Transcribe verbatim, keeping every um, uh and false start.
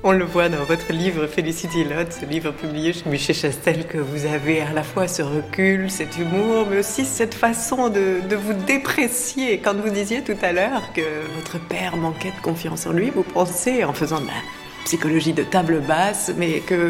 On le voit dans votre livre Felicity Lotte, ce livre publié chez Michel Chastel, que vous avez à la fois ce recul, cet humour, mais aussi cette façon de, de vous déprécier. Quand vous disiez tout à l'heure que votre père manquait de confiance en lui, vous pensez, en faisant de la psychologie de table basse, mais que